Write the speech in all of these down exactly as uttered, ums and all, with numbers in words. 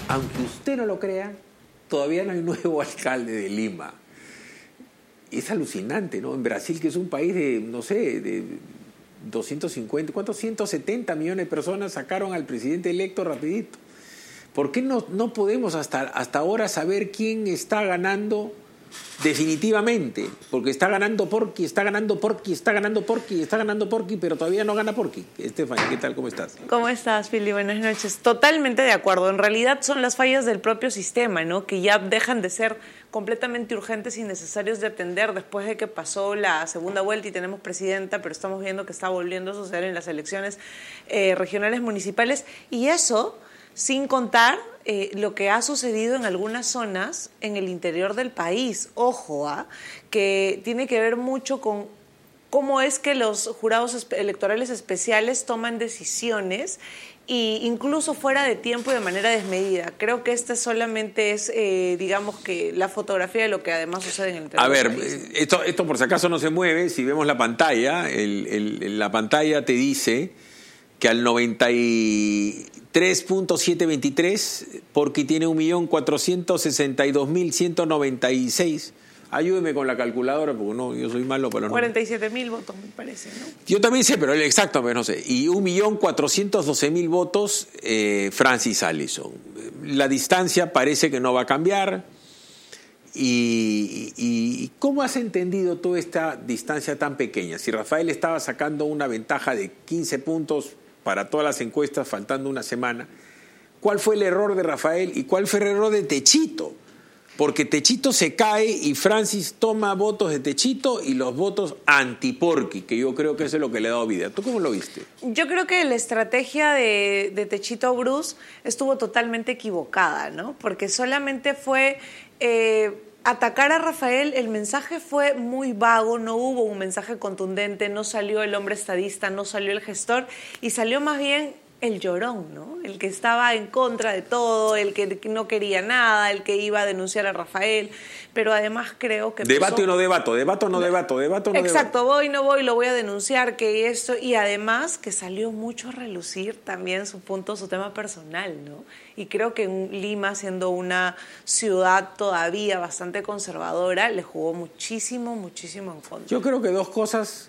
aunque usted no lo crea, todavía no hay nuevo alcalde de Lima. Es alucinante, ¿no? En Brasil, que es un país de, no sé, de doscientos cincuenta, ¿cuántos? ciento setenta millones de personas sacaron al presidente electo rapidito. ¿Por qué no, no podemos hasta, hasta ahora saber quién está ganando definitivamente? Porque está ganando Porky, está ganando Porky, está ganando Porky, está ganando Porky, pero todavía no gana Porky. Estefania, ¿qué tal? ¿Cómo estás? ¿Cómo estás, Pili? Buenas noches. Totalmente de acuerdo. En realidad son las fallas del propio sistema, ¿no? Que ya dejan de ser completamente urgentes y necesarios de atender después de que pasó la segunda vuelta y tenemos presidenta, pero estamos viendo que está volviendo a suceder en las elecciones eh, regionales municipales. Y eso sin contar eh, lo que ha sucedido en algunas zonas en el interior del país. Ojo, ¿ah? Que tiene que ver mucho con cómo es que los jurados electorales especiales toman decisiones e incluso fuera de tiempo y de manera desmedida. Creo que esta solamente es, eh, digamos, que la fotografía de lo que además sucede en el interior. A ver, del país. esto, esto por si acaso no se mueve. Si vemos la pantalla, el, el, la pantalla te dice que al noventa y tres punto setecientos veintitrés, porque tiene un millón cuatrocientos sesenta y dos mil ciento noventa y seis. Ayúdeme con la calculadora, porque no, yo soy malo para los cuarenta y siete mil votos, me parece, ¿no? Yo también sé, pero el exacto, pero no sé. Y un millón cuatrocientos doce mil votos, eh, Francis Allison. La distancia parece que no va a cambiar. Y, y, y ¿cómo has entendido toda esta distancia tan pequeña? Si Rafael estaba sacando una ventaja de quince puntos para todas las encuestas, faltando una semana, ¿cuál fue el error de Rafael y cuál fue el error de Techito? Porque Techito se cae y Francis toma votos de Techito y los votos anti-Porky, que yo creo que eso es lo que le ha dado vida. ¿Tú cómo lo viste? Yo creo que la estrategia de, de Techito Bruce estuvo totalmente equivocada, ¿no? Porque solamente fue eh, atacar a Rafael. El mensaje fue muy vago, no hubo un mensaje contundente, no salió el hombre estadista, no salió el gestor y salió más bien el llorón, ¿no? El que estaba en contra de todo, el que no quería nada, el que iba a denunciar a Rafael, pero además creo que... Debate puso... o no debato, debato o no debato, debato o no Exacto, debato. voy, no voy, lo voy a denunciar, que esto... Y además que salió mucho a relucir también su punto, su tema personal, ¿no? Y creo que en Lima, siendo una ciudad todavía bastante conservadora, le jugó muchísimo, muchísimo en contra. Yo creo que dos cosas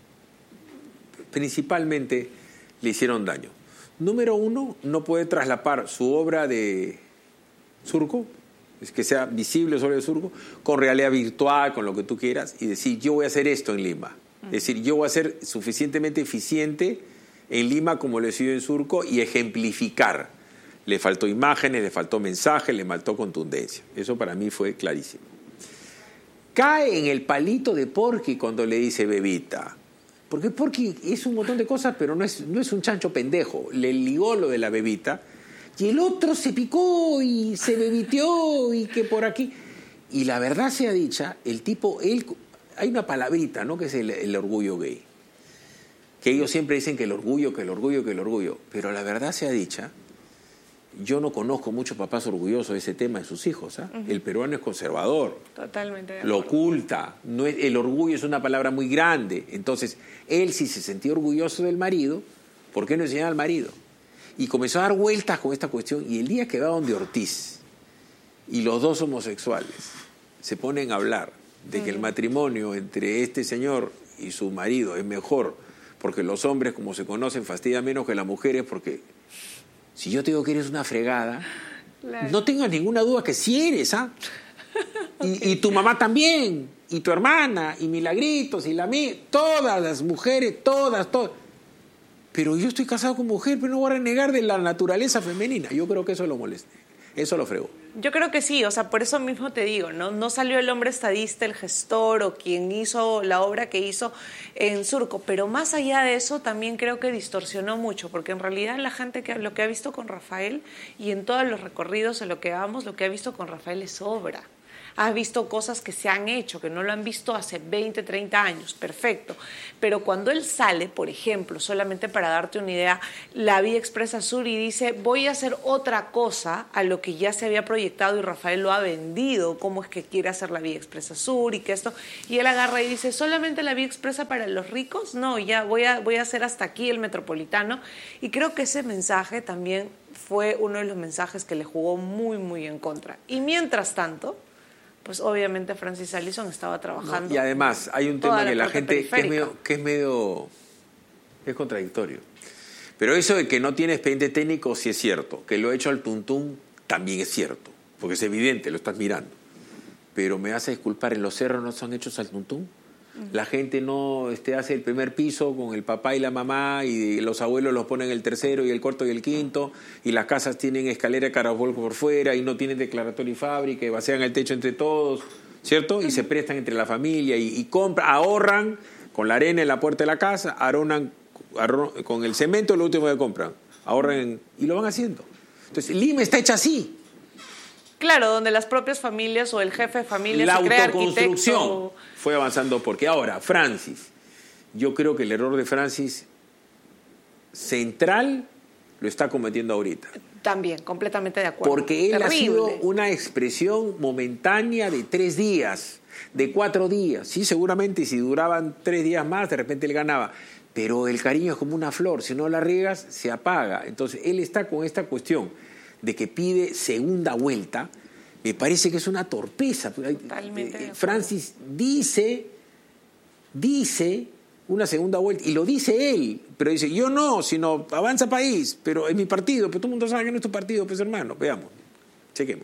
principalmente le hicieron daño. Número uno, no puede traslapar su obra de Surco, es que sea visible sobre el Surco, con realidad virtual, con lo que tú quieras, y decir, yo voy a hacer esto en Lima. Es decir, yo voy a ser suficientemente eficiente en Lima como lo he sido en Surco y ejemplificar. Le faltó imágenes, le faltó mensaje, le faltó contundencia. Eso para mí fue clarísimo. Cae en el palito de Porky cuando le dice bebita. Porque Porky es un montón de cosas, pero no es, no es un chancho pendejo. Le ligó lo de la bebita y el otro se picó y se bebiteó y que por aquí. Y la verdad sea dicha, el tipo, él, hay una palabrita, ¿no? Que es el, el orgullo gay. Que ellos siempre dicen que el orgullo, que el orgullo, que el orgullo. Pero la verdad sea dicha, yo no conozco muchos papás orgullosos de ese tema de sus hijos. ¿eh? Uh-huh. El peruano es conservador. Totalmente. Lo oculta. No es, el orgullo es una palabra muy grande. Entonces, él si se sentía orgulloso del marido, ¿por qué no enseñaba al marido? Y comenzó a dar vueltas con esta cuestión. Y el día que va donde Ortiz y los dos homosexuales se ponen a hablar de uh-huh. que el matrimonio entre este señor y su marido es mejor, porque los hombres, como se conocen, fastidian menos que las mujeres, porque... Si yo te digo que eres una fregada, claro. No tengas ninguna duda que sí eres, ¿ah? Okay. Y, y tu mamá también, y tu hermana, y Milagritos, y la mía, todas las mujeres, todas, todas. Pero yo estoy casado con mujer, pero no voy a renegar de la naturaleza femenina. Yo creo que eso lo molesta, eso lo fregó. Yo creo que sí, o sea, por eso mismo te digo, ¿no? No salió el hombre estadista, el gestor o quien hizo la obra que hizo en Surco, pero más allá de eso también creo que distorsionó mucho, porque en realidad la gente que lo que ha visto con Rafael y en todos los recorridos en lo que vamos, lo que ha visto con Rafael es obra. Has visto cosas que se han hecho, que no lo han visto hace veinte, treinta años, perfecto. Pero cuando él sale, por ejemplo, solamente para darte una idea, la Vía Expresa Sur y dice, voy a hacer otra cosa a lo que ya se había proyectado y Rafael lo ha vendido, cómo es que quiere hacer la Vía Expresa Sur y que esto, y él agarra y dice, ¿solamente la Vía Expresa para los ricos? No, ya voy a, voy a hacer hasta aquí el metropolitano. Y creo que ese mensaje también fue uno de los mensajes que le jugó muy, muy en contra. Y mientras tanto, pues obviamente Francis Allison estaba trabajando. No, y además hay un tema que la, la gente que es, medio, que es medio es contradictorio. Pero eso de que no tiene expediente técnico sí es cierto, que lo ha hecho al tuntún también es cierto, porque es evidente, lo estás mirando. Pero me vas a disculpar, en los cerros no son hechos al tuntún. La gente no este, hace el primer piso con el papá y la mamá y los abuelos los ponen el tercero y el cuarto y el quinto y las casas tienen escalera de caracol por fuera y no tienen declaratorio y fábrica y vacían el techo entre todos, ¿cierto? Y se prestan entre la familia y, y compran, ahorran con la arena en la puerta de la casa, ahorran, ahorran con el cemento lo último que compran, ahorran y lo van haciendo. Entonces Lima está hecha así. Claro, donde las propias familias o el jefe de familia la se crea autoconstrucción arquitecto. Fue avanzando porque ahora Francis, yo creo que el error de Francis central lo está cometiendo ahorita. También, completamente de acuerdo. Porque él Terrible. ha sido una expresión momentánea de tres días, de cuatro días. Sí, seguramente si duraban tres días más, de repente él ganaba. Pero el cariño es como una flor, si no la riegas, se apaga. Entonces él está con esta cuestión de que pide segunda vuelta, me parece que es una torpeza. Totalmente. Francis dice, dice una segunda vuelta, y lo dice él, pero dice, yo no, sino Avanza País, pero es mi partido, pero todo el mundo sabe que no es tu partido, pues hermano, veamos, chequemos.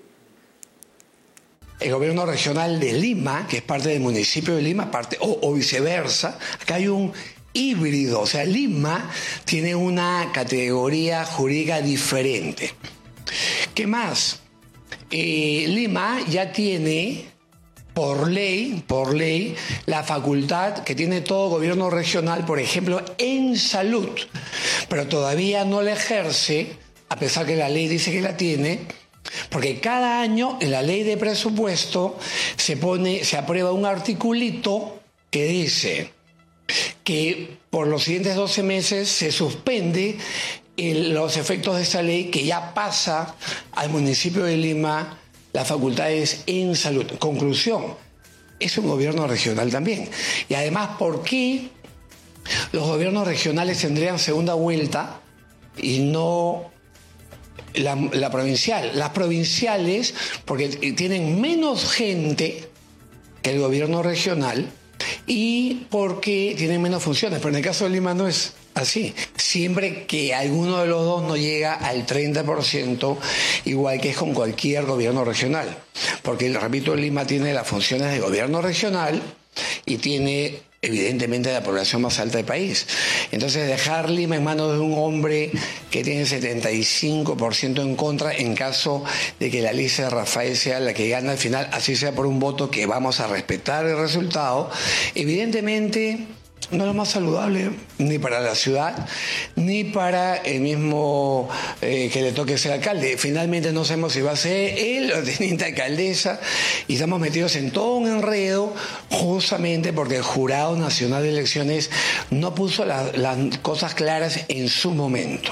El gobierno regional de Lima, que es parte del municipio de Lima, parte, o, o viceversa, acá hay un híbrido, o sea, Lima tiene una categoría jurídica diferente. ¿Qué más? Eh, Lima ya tiene, por ley, por ley, la facultad que tiene todo gobierno regional, por ejemplo, en salud, pero todavía no la ejerce, a pesar que la ley dice que la tiene, porque cada año en la ley de presupuesto se pone, se aprueba un articulito que dice que por los siguientes doce meses se suspende El, los efectos de esta ley que ya pasa al municipio de Lima las facultades en salud. Conclusión, es un gobierno regional también. Y además, ¿por qué los gobiernos regionales tendrían segunda vuelta y no la, la provincial? Las provinciales, porque tienen menos gente que el gobierno regional y porque tienen menos funciones, pero en el caso de Lima no es así, siempre que alguno de los dos no llega al treinta por ciento, igual que es con cualquier gobierno regional. Porque, repito, Lima tiene las funciones de gobierno regional y tiene, evidentemente, la población más alta del país. Entonces, dejar Lima en manos de un hombre que tiene setenta y cinco por ciento en contra, en caso de que la lista de Rafael sea la que gana al final, así sea por un voto que vamos a respetar el resultado, evidentemente no es lo más saludable ni para la ciudad ni para el mismo eh, que le toque ser alcalde. Finalmente no sabemos si va a ser él o teniente alcaldesa y estamos metidos en todo un enredo justamente porque el Jurado Nacional de Elecciones no puso la, las cosas claras en su momento.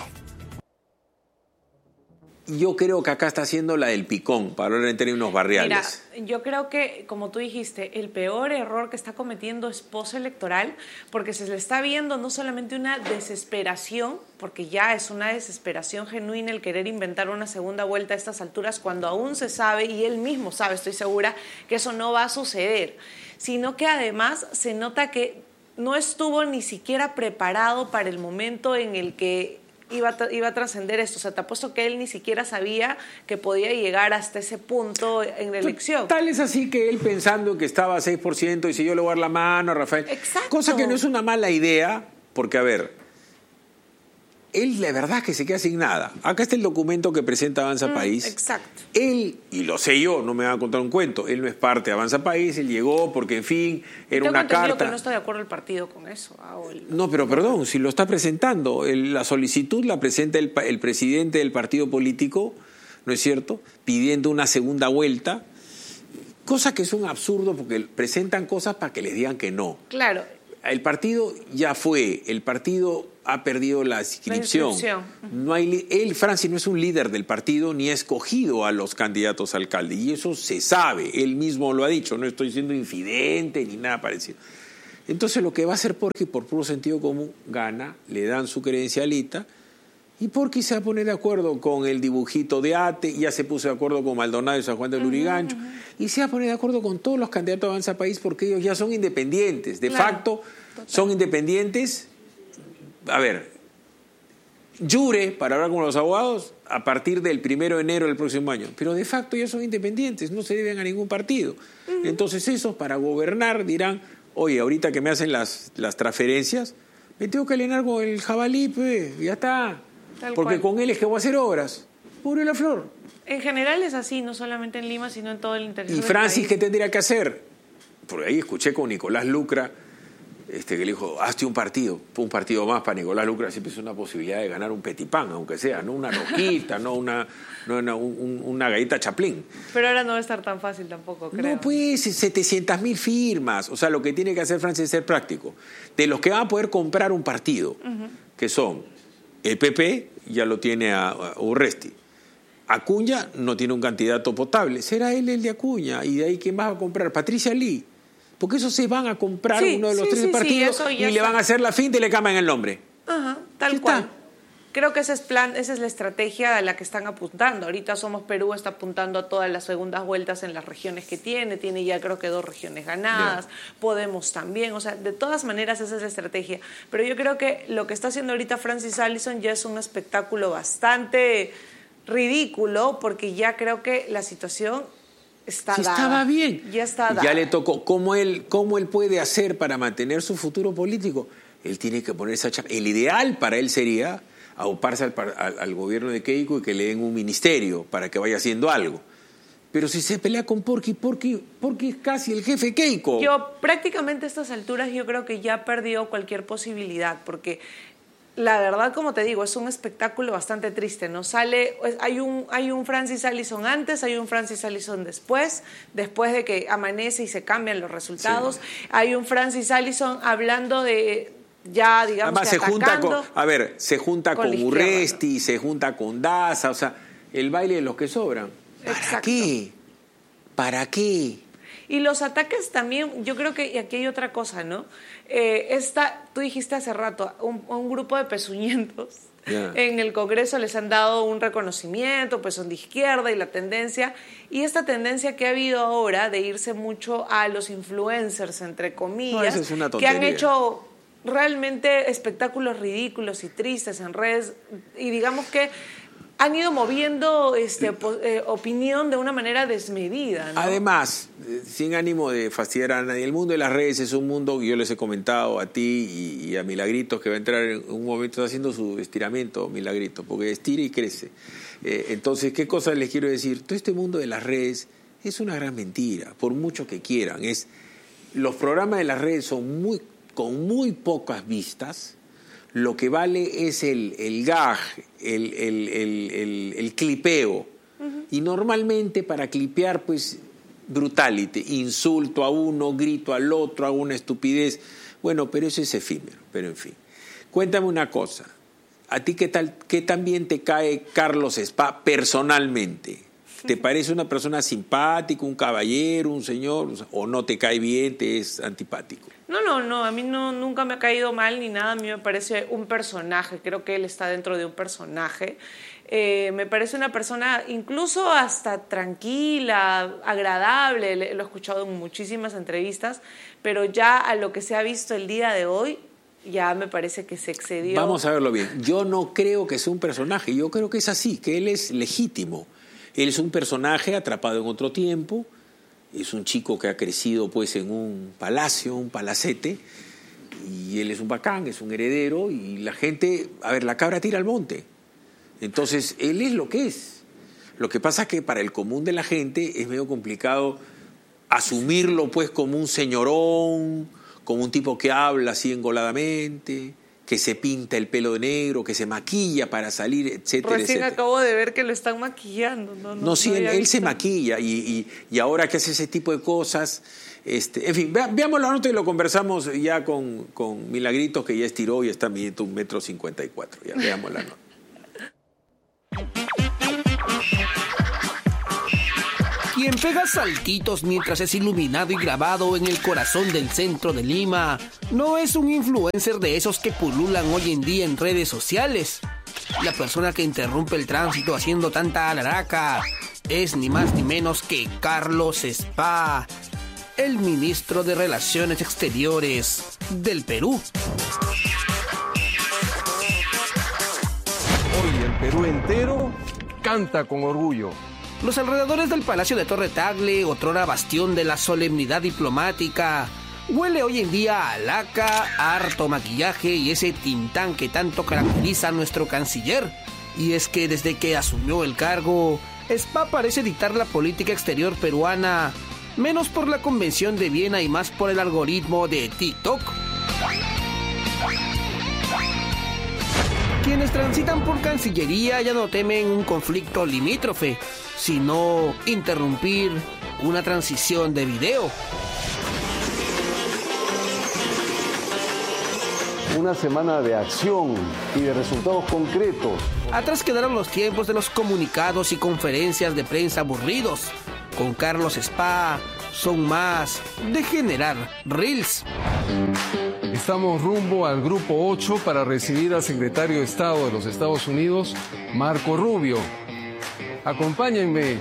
Yo creo que acá está haciendo la del picón, para hablar en términos barriales. Mira, yo creo que, como tú dijiste, el peor error que está cometiendo es postelectoral, porque se le está viendo no solamente una desesperación, porque ya es una desesperación genuina el querer inventar una segunda vuelta a estas alturas, cuando aún se sabe, y él mismo sabe, estoy segura, que eso no va a suceder, sino que además se nota que no estuvo ni siquiera preparado para el momento en el que iba a, iba a trascender esto. O sea, te apuesto que él ni siquiera sabía que podía llegar hasta ese punto en la elección. Tal es así que él pensando que estaba a seis por ciento y si yo le voy a dar la mano a Rafael. Exacto. Cosa que no es una mala idea, porque a ver, él la verdad es que se queda sin nada. Acá está el documento que presenta Avanza mm, País. Exacto. Él, y lo sé yo, no me van a contar un cuento, él no es parte de Avanza País, él llegó porque, en fin, era una carta. Que no está de acuerdo el partido con eso. Ah, el... No, pero perdón, si lo está presentando, el, la solicitud la presenta el, el presidente del partido político, ¿no es cierto?, pidiendo una segunda vuelta, cosa que es un absurdo porque presentan cosas para que les digan que no. Claro. El partido ya fue, el partido ha perdido la inscripción. La inscripción. No hay, él, Francis, no es un líder del partido ni ha escogido a los candidatos a alcalde. Y eso se sabe, él mismo lo ha dicho, no estoy siendo infidente ni nada parecido. Entonces lo que va a hacer porque por puro sentido común gana, le dan su credencialita ¿Y Porqui se va a poner de acuerdo con el dibujito de Ate? Ya se puso de acuerdo con Maldonado y San Juan del Lurigancho. Uh-huh, uh-huh. Y se va a poner de acuerdo con todos los candidatos de Avanza País porque ellos ya son independientes. De claro, facto, total. Son independientes. A ver, jure, para hablar con los abogados, a partir del primero de enero del próximo año. Pero de facto ya son independientes, no se deben a ningún partido. Uh-huh. Entonces esos, para gobernar, dirán, oye, ahorita que me hacen las, las transferencias, me tengo que alinear con el jabalí, pues, ya está. Tal Porque cual. Con él es que voy a hacer obras. Pobre La Flor. En general es así, no solamente en Lima, sino en todo el interior. ¿Y Francis qué tendría que hacer? Por ahí escuché con Nicolás Lucra, este, que le dijo, hazte un partido. Un partido más para Nicolás Lucra siempre es una posibilidad de ganar un petipán, aunque sea, no una rosquita, no una, no una, un, una galleta Chaplin. Pero ahora no va a estar tan fácil tampoco, creo. No, pues, setecientas mil firmas. O sea, lo que tiene que hacer Francis es ser práctico. De los que van a poder comprar un partido, uh-huh. que son el P P, ya lo tiene a, a Urresti. Acuña no tiene un candidato potable. Será él el de Acuña. Y de ahí, ¿quién más va a comprar? Patricia Lee. Porque esos se van a comprar sí, uno de los sí, tres sí, partidos sí, y está. Le van a hacer la finta y le cambian el nombre. Ajá, tal cual. Está? Creo que ese es plan, esa es la estrategia a la que están apuntando. Ahorita Somos Perú está apuntando a todas las segundas vueltas en las regiones que tiene. Tiene ya creo que dos regiones ganadas. Yeah. Podemos también. O sea, de todas maneras esa es la estrategia. Pero yo creo que lo que está haciendo ahorita Francis Allison ya es un espectáculo bastante ridículo porque ya creo que la situación está sí, dada. Estaba bien. Ya está dada. Ya le tocó. ¿Cómo él, cómo él puede hacer para mantener su futuro político? Él tiene que poner esa chapa. El ideal para él sería auparse al, al, al gobierno de Keiko y que le den un ministerio para que vaya haciendo algo. Pero si se pelea con Porqui, Porqui, Porqui es casi el jefe Keiko. Yo prácticamente a estas alturas yo creo que ya perdió cualquier posibilidad, porque la verdad, como te digo, es un espectáculo bastante triste, ¿no? Sale, hay un, hay un Francis Allison antes, hay un Francis Allison después, después de que amanece y se cambian los resultados. Sí. Hay un Francis Allison hablando de ya, digamos, además, que se junta con, a ver, se junta con, con Urresti, ¿no? Se junta con Daza, o sea, el baile de los que sobran. ¿Para Exacto. qué? ¿Para qué? Y los ataques también, yo creo que aquí hay otra cosa, ¿no? Eh, esta, tú dijiste hace rato, un, un grupo de pezuñentos yeah. en el Congreso les han dado un reconocimiento, pues son de izquierda y la tendencia, y esta tendencia que ha habido ahora de irse mucho a los influencers, entre comillas, no, esa es una que han hecho realmente espectáculos ridículos y tristes en redes, y digamos que han ido moviendo este, eh, opinión de una manera desmedida, ¿no? Además, eh, sin ánimo de fastidiar a nadie, el mundo de las redes es un mundo que yo les he comentado a ti y, y a Milagritos, que va a entrar en un momento, está haciendo su estiramiento, Milagritos, porque estira y crece. Eh, entonces, ¿qué cosas les quiero decir? Todo este mundo de las redes es una gran mentira, por mucho que quieran. Es, los programas de las redes son muy, con muy pocas vistas. Lo que vale es el, el gag, el, el, el, el, el clipeo. Uh-huh. Y normalmente para clipear, pues, brutality, insulto a uno, grito al otro, hago una estupidez. Bueno, pero eso es efímero, pero en fin. Cuéntame una cosa. ¿A ti qué tal, qué tan bien te cae Carlos Spa personalmente? ¿Te parece una persona simpática, un caballero, un señor, o no te cae bien, te es antipático? No, no, no, a mí no, nunca me ha caído mal ni nada, a mí me parece un personaje, creo que él está dentro de un personaje. Eh, me parece una persona incluso hasta tranquila, agradable, lo he escuchado en muchísimas entrevistas, pero ya a lo que se ha visto el día de hoy, ya me parece que se excedió. Vamos a verlo bien. Yo no creo que sea un personaje, yo creo que es así, que él es legítimo. Él es un personaje atrapado en otro tiempo, es un chico que ha crecido pues en un palacio, un palacete, y él es un bacán, es un heredero, y la gente, a ver, la cabra tira al monte. Entonces, él es lo que es. Lo que pasa es que para el común de la gente es medio complicado asumirlo pues como un señorón, como un tipo que habla así engoladamente, que se pinta el pelo de negro, que se maquilla para salir, etcétera, Recién etcétera. acabo de ver que lo están maquillando. No, no, no sí, no él, él se maquilla y, y, y ahora que hace ese tipo de cosas, este, en fin, ve, veamos la nota y lo conversamos ya con, con Milagritos, que ya estiró y está midiendo un metro cincuenta y cuatro. Ya veamos la nota. Quien pega saltitos mientras es iluminado y grabado en el corazón del centro de Lima no es un influencer de esos que pululan hoy en día en redes sociales. La persona que interrumpe el tránsito haciendo tanta alaraca es ni más ni menos que Carlos Spa, el ministro de Relaciones Exteriores del Perú. Hoy el Perú entero canta con orgullo. Los alrededores del Palacio de Torre Tagle, otrora bastión de la solemnidad diplomática, huele hoy en día a laca, harto maquillaje y ese tintán que tanto caracteriza a nuestro canciller. Y es que desde que asumió el cargo, Spa parece dictar la política exterior peruana, menos por la Convención de Viena y más por el algoritmo de TikTok. Quienes transitan por Cancillería ya no temen un conflicto limítrofe, sino interrumpir una transición de video. Una semana de acción y de resultados concretos. Atrás quedaron los tiempos de los comunicados y conferencias de prensa aburridos. Con Carlos Spa son más de generar reels. Estamos rumbo al grupo ocho para recibir al secretario de Estado de los Estados Unidos, Marco Rubio. Acompáñenme.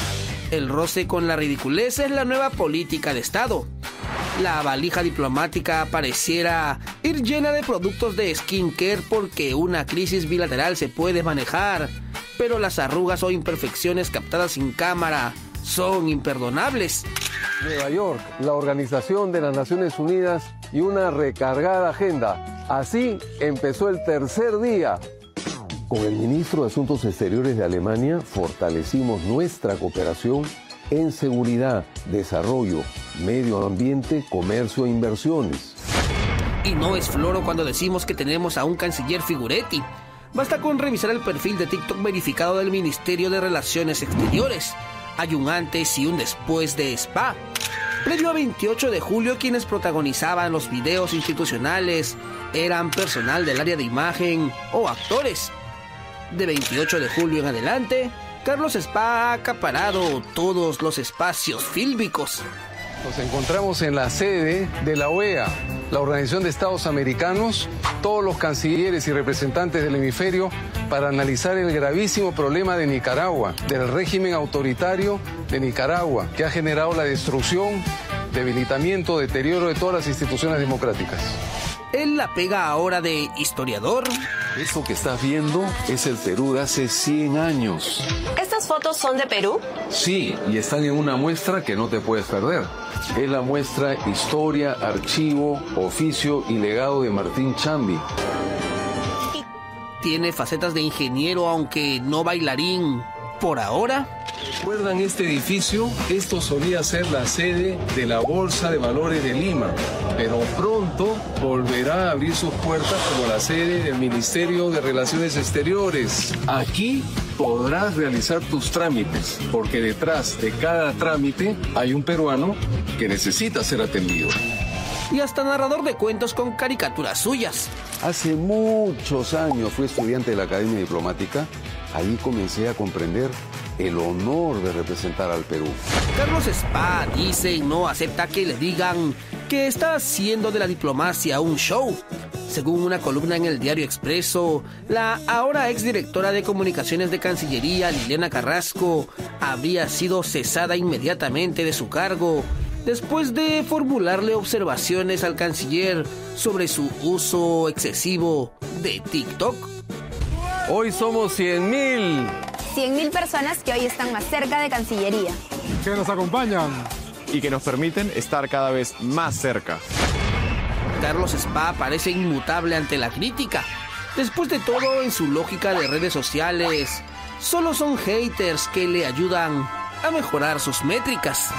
El roce con la ridiculez es la nueva política de Estado. La valija diplomática pareciera ir llena de productos de skincare porque una crisis bilateral se puede manejar, pero las arrugas o imperfecciones captadas sin cámara son imperdonables. Nueva York, la Organización de las Naciones Unidas y una recargada agenda. Así empezó el tercer día. Con el ministro de Asuntos Exteriores de Alemania fortalecimos nuestra cooperación en seguridad, desarrollo, medio ambiente, comercio e inversiones. Y no es floro cuando decimos que tenemos a un canciller figuretti. Basta con revisar el perfil de TikTok verificado del Ministerio de Relaciones Exteriores. Hay un antes y un después de Spa. Previo a veintiocho de julio, quienes protagonizaban los videos institucionales eran personal del área de imagen o actores. De veintiocho de julio en adelante, Carlos Spa ha acaparado todos los espacios fílmicos. Nos encontramos en la sede de la O E A, la Organización de Estados Americanos, todos los cancilleres y representantes del hemisferio para analizar el gravísimo problema de Nicaragua, del régimen autoritario de Nicaragua, que ha generado la destrucción, debilitamiento, deterioro de todas las instituciones democráticas. Él la pega ahora de historiador. Esto que estás viendo es el Perú de hace cien años. ¿Estas fotos son de Perú? Sí, y están en una muestra que no te puedes perder. Es la muestra Historia, Archivo, Oficio y Legado de Martín Chambi. Tiene facetas de ingeniero, aunque no bailarín por ahora. ¿Recuerdan este edificio? Esto solía ser la sede de la Bolsa de Valores de Lima, pero pronto volverá a abrir sus puertas como la sede del Ministerio de Relaciones Exteriores. Aquí podrás realizar tus trámites, porque detrás de cada trámite hay un peruano que necesita ser atendido. Y hasta narrador de cuentos con caricaturas suyas. Hace muchos años fui estudiante de la Academia Diplomática. Ahí comencé a comprender el honor de representar al Perú. Carlos Spa dice y no acepta que le digan que está haciendo de la diplomacia un show. Según una columna en el diario Expreso, la ahora exdirectora de comunicaciones de Cancillería, Liliana Carrasco, habría sido cesada inmediatamente de su cargo después de formularle observaciones al canciller sobre su uso excesivo de TikTok. Hoy somos cien mil. cien mil personas que hoy están más cerca de Cancillería. Que nos acompañan y que nos permiten estar cada vez más cerca. Carlos Spa parece inmutable ante la crítica. Después de todo, en su lógica de redes sociales, solo son haters que le ayudan a mejorar sus métricas.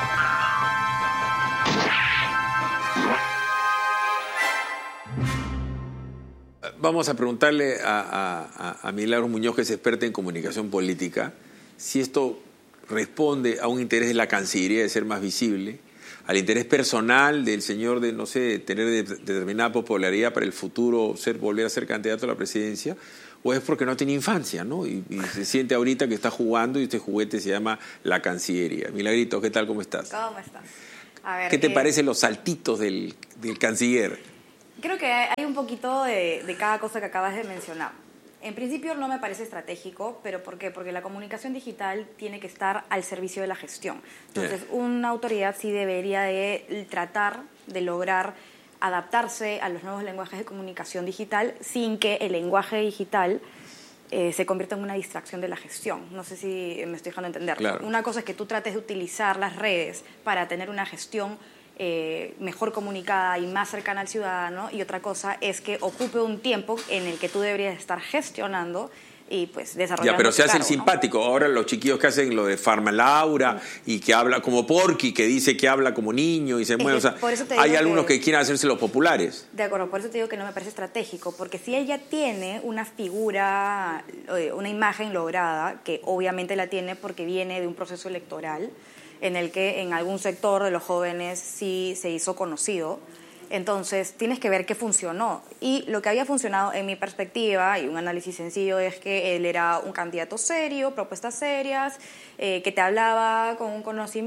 Vamos a preguntarle a, a, a Milagros Muñoz, que es experta en comunicación política, si esto responde a un interés de la Cancillería de ser más visible, al interés personal del señor de, no sé, tener de, de determinada popularidad para el futuro, ser volver a ser candidato a la presidencia, o es porque no tiene infancia, ¿no? Y, y se siente ahorita que está jugando y este juguete se llama la Cancillería. Milagrito, ¿qué tal? ¿Cómo estás? ¿Cómo estás? A ver, ¿Qué te eh, parecen los saltitos del, del canciller? Creo que hay un poquito de, de cada cosa que acabas de mencionar. en principio no me parece estratégico, pero ¿por qué? Porque la comunicación digital tiene que estar al servicio de la gestión. Entonces, yeah. una autoridad sí debería de tratar de lograr adaptarse a los nuevos lenguajes de comunicación digital sin que el lenguaje digital eh, se convierta en una distracción de la gestión. No sé si me estoy dejando entender. Claro. Una cosa es que tú trates de utilizar las redes para tener una gestión eh, mejor comunicada y más cercana al ciudadano, y otra cosa es que ocupe un tiempo en el que tú deberías estar gestionando y pues desarrollando. Ya, pero se hace el cargo, simpático. ¿no? Ahora los chiquillos que hacen lo de Farma Laura sí. y que habla como Porky, que dice que habla como niño y se mueve. O sea, hay algunos que, que quieren hacerse los populares. De acuerdo, por eso te digo que no me parece estratégico, porque si ella tiene una figura, una imagen lograda, que obviamente la tiene porque viene de un proceso electoral en el que en algún sector de los jóvenes sí se hizo conocido, entonces tienes que ver qué funcionó. Y lo que había funcionado en mi perspectiva, y un análisis sencillo, es que él era un candidato serio, propuestas serias, eh, que te hablaba con un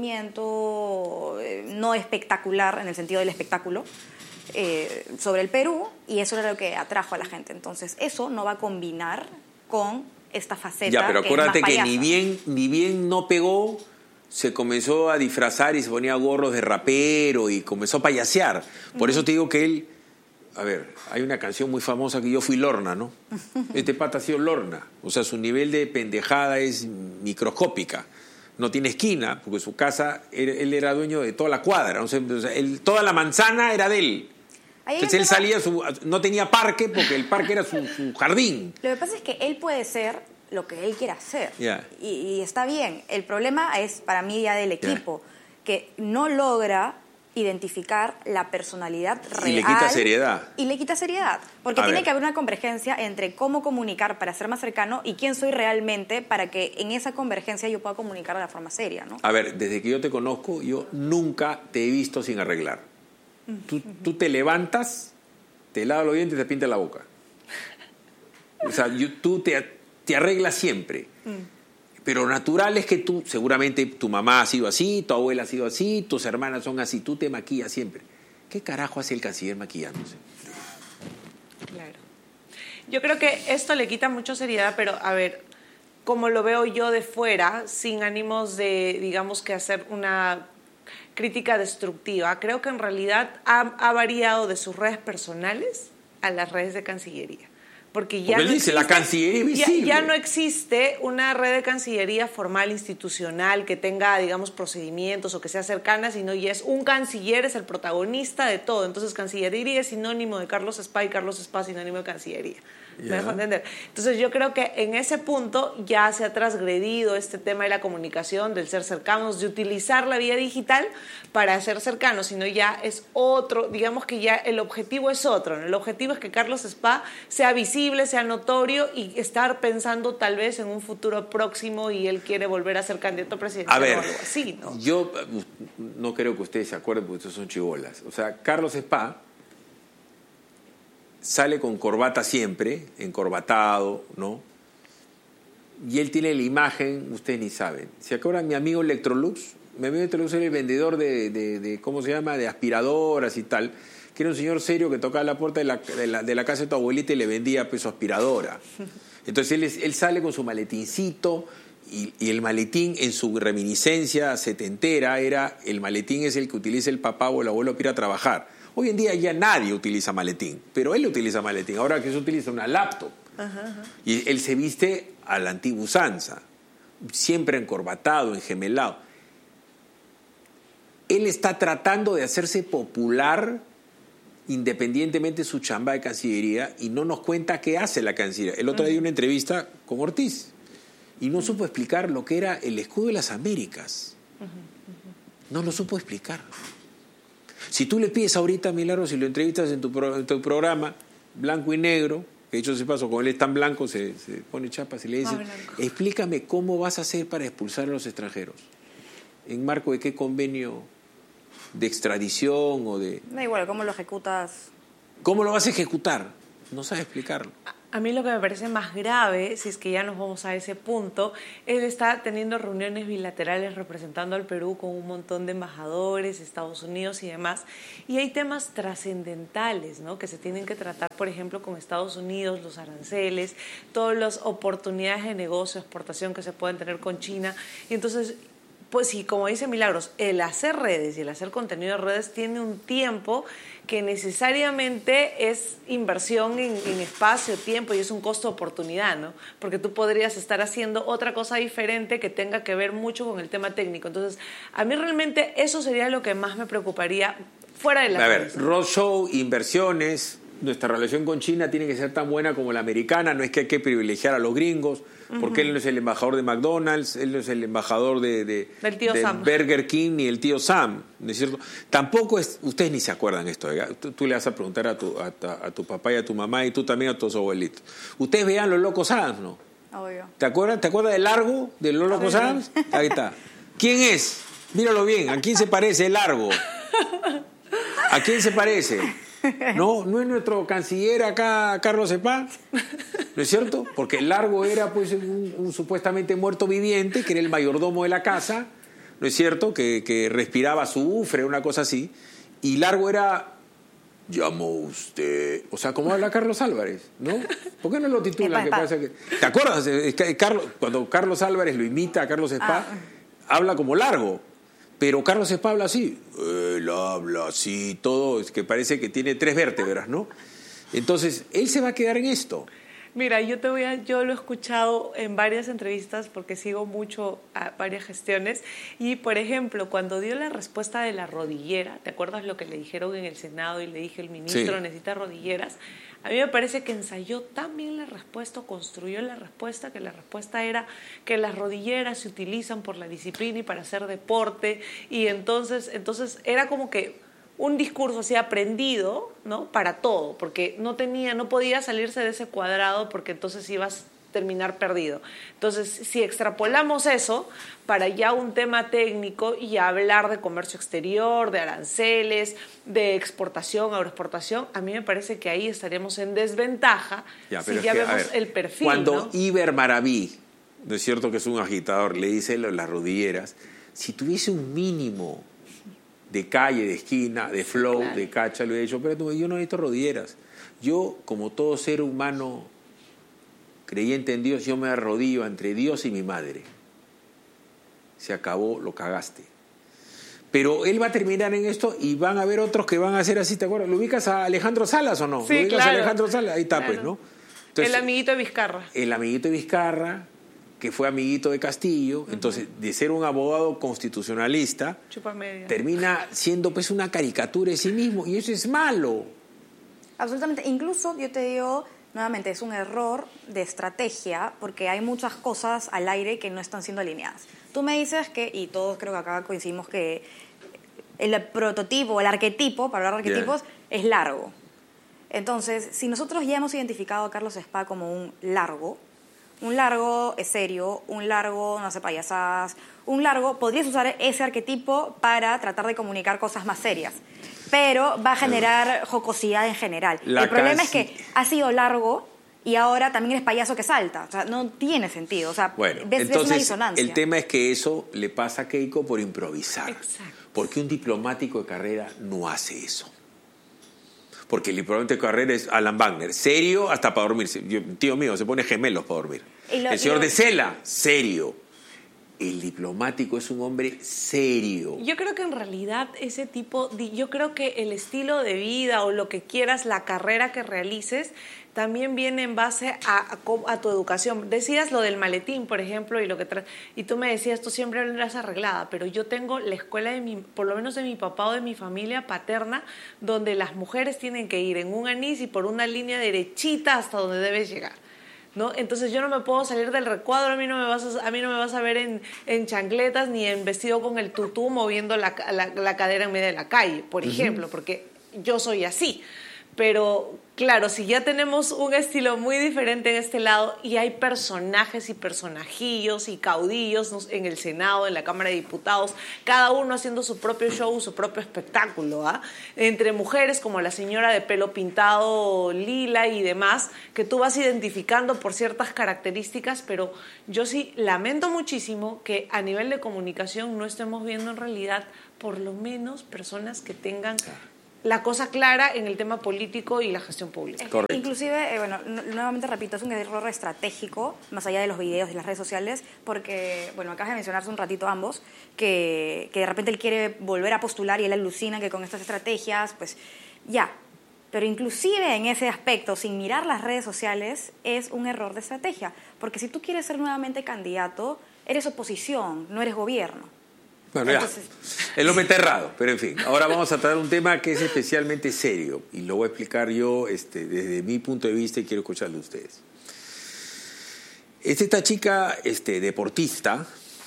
conocimiento eh, no espectacular, en el sentido del espectáculo, eh, sobre el Perú, y eso era lo que atrajo a la gente. Entonces eso no va a combinar con esta faceta. Ya, pero que acuérdate es más que ni bien, ni bien no pegó, se comenzó a disfrazar y se ponía gorros de rapero y comenzó a payasear. Por uh-huh. eso te digo que él... A ver, hay una canción muy famosa que yo fui Lorna, ¿no? Este pata ha sido Lorna. O sea, su nivel de pendejada es microscópica. No tiene esquina, porque su casa, él, él era dueño de toda la cuadra. O sea, él, toda la manzana era de él. Entonces él salía, su, no tenía parque porque el parque era su, su jardín. Lo que pasa es que él puede ser lo que él quiera hacer. Yeah. Y, y está bien. El problema es, para mí, ya del equipo, yeah. que no logra identificar la personalidad real. Y le quita seriedad. Y le quita seriedad. Porque a tiene ver. que haber una convergencia entre cómo comunicar para ser más cercano y quién soy realmente para que en esa convergencia yo pueda comunicar de la forma seria, ¿no? A ver, desde que yo te conozco, yo nunca te he visto sin arreglar. Tú, tú te levantas, te lavas los dientes y te pintas la boca. O sea, yo, tú te... te arreglas siempre. Mm. Pero natural es que tú, seguramente tu mamá ha sido así, tu abuela ha sido así, tus hermanas son así, tú te maquillas siempre. ¿Qué carajo hace el canciller maquillándose? Claro. Yo creo que esto le quita mucha seriedad, pero a ver, como lo veo yo de fuera, sin ánimos de, digamos, que hacer una crítica destructiva, creo que en realidad ha, ha variado de sus redes personales a las redes de Cancillería. Porque ya Porque él no dice, existe, la Cancillería visible. Ya, ya no existe una red de Cancillería formal, institucional, que tenga, digamos, procedimientos o que sea cercana, sino ya es un canciller, es el protagonista de todo. Entonces, Cancillería es sinónimo de Carlos Spa y Carlos Spa sinónimo de Cancillería. ¿Me dejo entender? Entonces, yo creo que en ese punto ya se ha transgredido este tema de la comunicación, del ser cercanos, de utilizar la vía digital para ser cercanos, sino ya es otro, digamos que ya el objetivo es otro, ¿no? El objetivo es que Carlos Spa sea visible, sea notorio y estar pensando tal vez en un futuro próximo y él quiere volver a ser candidato presidencial a ver, o algo así, ¿no? Yo no creo que ustedes se acuerden porque estos son chibolas. O sea, Carlos Spa sale con corbata siempre, encorbatado, ¿no? Y él tiene la imagen, ustedes ni saben. ¿Se acuerdan mi amigo Electrolux? Mi amigo Electrolux era el vendedor de, de, de, ¿cómo se llama?, de aspiradoras y tal, que era un señor serio que tocaba la puerta de la, de la, de la casa de tu abuelita y le vendía pues, su aspiradora. Entonces él, él sale con su maletincito y, y el maletín en su reminiscencia setentera era, el maletín es el que utiliza el papá o el abuelo para ir a trabajar. Hoy en día ya nadie utiliza maletín, pero él utiliza maletín. Ahora que se utiliza una laptop. Ajá, ajá. Y él se viste a la antigua usanza, siempre encorbatado, engemelado. Él está tratando de hacerse popular independientemente de su chamba de Cancillería y no nos cuenta qué hace la Cancillería. El otro día dio una entrevista con Ortiz y no supo explicar lo que era el escudo de las Américas. No lo supo explicar. Si tú le pides ahorita a Milagros, si lo entrevistas en tu, pro, en tu programa, blanco y negro, que dicho se pasó, con él es tan blanco, se, se pone chapas y le dice, explícame cómo vas a hacer para expulsar a los extranjeros. ¿En marco de qué convenio de extradición o de...? Da igual, ¿cómo lo ejecutas? ¿Cómo lo vas a ejecutar? No sabe explicarlo. A mí lo que me parece más grave, si es que ya nos vamos a ese punto, él está teniendo reuniones bilaterales representando al Perú con un montón de embajadores, Estados Unidos y demás, y hay temas trascendentales, ¿no?, que se tienen que tratar, por ejemplo, con Estados Unidos, los aranceles, todas las oportunidades de negocio, exportación que se pueden tener con China, y entonces... Pues sí, como dice Milagros, el hacer redes y el hacer contenido de redes tiene un tiempo que necesariamente es inversión en, en espacio, tiempo, y es un costo de oportunidad, ¿no? Porque tú podrías estar haciendo otra cosa diferente que tenga que ver mucho con el tema técnico. Entonces, a mí realmente eso sería lo que más me preocuparía fuera de la... A ver, roadshow, inversiones, nuestra relación con China tiene que ser tan buena como la americana, no es que hay que privilegiar a los gringos, porque uh-huh. él no es el embajador de McDonald's, él no es el embajador de, de, Del tío de Sam. Burger King ni el tío Sam, ¿no es cierto? Tampoco es, ustedes ni se acuerdan esto, ¿eh? tú, tú le vas a preguntar a tu, a, a tu papá y a tu mamá y tú también a tus abuelitos. Ustedes vean Los Locos Adams, ¿no? Obvio. ¿Te acuerdas? ¿Te acuerdas del Largo de Los Locos Adams? Ahí está. ¿Quién es? Míralo bien, ¿a quién se parece el Largo? ¿A quién se parece? No, no es nuestro canciller acá, Carlos Cepá, ¿no es cierto? Porque el Largo era pues un, un supuestamente muerto viviente, que era el mayordomo de la casa, ¿no es cierto? Que, que respiraba azufre, una cosa así. Y Largo era, llamó usted, o sea, como habla Carlos Álvarez, ¿no? ¿Por qué no lo titulan? Que pasa que, ¿te acuerdas? Carlos, cuando Carlos Álvarez lo imita a Carlos Cepá, ah. habla como Largo. Pero Carlos Cepá habla así, él habla así, todo, es que parece que tiene tres vértebras, ¿no? Entonces, él se va a quedar en esto. Mira, yo te voy a, yo lo he escuchado en varias entrevistas porque sigo mucho a varias gestiones y, por ejemplo, cuando dio la respuesta de la rodillera, ¿te acuerdas lo que le dijeron en el Senado y le dije el ministro sí. necesita rodilleras? A mí me parece que ensayó tan bien la respuesta, construyó la respuesta, que la respuesta era que las rodilleras se utilizan por la disciplina y para hacer deporte, y entonces, entonces era como que un discurso así aprendido, ¿no?, para todo, porque no tenía, no podía salirse de ese cuadrado porque entonces ibas a terminar perdido. Entonces, si extrapolamos eso para ya un tema técnico y hablar de comercio exterior, de aranceles, de exportación, agroexportación, a mí me parece que ahí estaríamos en desventaja ya, si ya que, vemos ver, el perfil. Cuando ¿no? Iber Maraví, ¿no es cierto que es un agitador, le dice las rodilleras, si tuviese un mínimo de calle, de esquina, de flow, claro. de cacha, le he dicho, pero yo no necesito rodilleras. Yo, como todo ser humano creyente en Dios, yo me arrodillo entre Dios y mi madre. Se acabó, lo cagaste. Pero él va a terminar en esto y van a haber otros que van a hacer así, ¿te acuerdas? ¿Lo ubicas a Alejandro Salas o no? Sí, ¿Lo ubicas claro. a Alejandro Salas? Ahí está, claro. pues, ¿no? Entonces, el amiguito de Vizcarra. El amiguito de Vizcarra, que fue amiguito de Castillo, uh-huh. entonces, de ser un abogado constitucionalista, termina siendo pues una caricatura de sí mismo, y eso es malo. Absolutamente. Incluso, yo te digo, nuevamente, es un error de estrategia, porque hay muchas cosas al aire que no están siendo alineadas. Tú me dices que, y todos creo que acá coincidimos que el prototipo, el arquetipo, para hablar de arquetipos, yeah. es Largo. Entonces, si nosotros ya hemos identificado a Carlos Cepá como un Largo, un Largo es serio, un Largo no hace payasadas, un Largo, podrías usar ese arquetipo para tratar de comunicar cosas más serias, pero va a generar jocosidad en general. La El problema casi... es que ha sido Largo y ahora también eres payaso que salta. O sea, no tiene sentido. O sea, bueno, ves, entonces, ves una disonancia. El tema es que eso le pasa a Keiko por improvisar. Exacto. Porque un diplomático de carrera no hace eso. Porque el diplomático de carrera es Alan Wagner, serio hasta para dormir. Yo, tío mío, se pone gemelos para dormir. Lo, el señor lo... de Cela, serio. El diplomático es un hombre serio. Yo creo que en realidad ese tipo, yo creo que el estilo de vida o lo que quieras, la carrera que realices, también viene en base a, a, a tu educación. Decías lo del maletín, por ejemplo, y lo que tra- y tú me decías, tú siempre eras arreglada, pero yo tengo la escuela de mi, por lo menos de mi papá o de mi familia paterna, donde las mujeres tienen que ir en un anís y por una línea derechita hasta donde debes llegar, ¿no? Entonces yo no me puedo salir del recuadro, a mí no me vas a, a, mí no me vas a ver en, en chancletas ni en vestido con el tutú moviendo la, la, la cadera en medio de la calle, por ejemplo, uh-huh. porque yo soy así. pero claro, si ya tenemos un estilo muy diferente en este lado y hay personajes y personajillos y caudillos en el Senado, en la Cámara de Diputados, cada uno haciendo su propio show, su propio espectáculo, ¿ah? Entre mujeres como la señora de pelo pintado lila y demás, que tú vas identificando por ciertas características, pero yo sí lamento muchísimo que a nivel de comunicación no estemos viendo en realidad por lo menos personas que tengan la cosa clara en el tema político y la gestión pública. Correcto. Inclusive, eh, bueno, nuevamente repito, es un error estratégico, más allá de los videos y las redes sociales, porque, bueno, acabas de mencionarse un ratito ambos, que, que de repente él quiere volver a postular y él alucina que con estas estrategias, pues ya. Pero inclusive en ese aspecto, sin mirar las redes sociales, es un error de estrategia, porque si tú quieres ser nuevamente candidato, eres oposición, no eres gobierno. Bueno, ya, el hombre está errado, pero en fin, ahora vamos a tratar un tema que es especialmente serio y lo voy a explicar yo este, desde mi punto de vista y quiero escucharlo de ustedes. Es esta chica este, deportista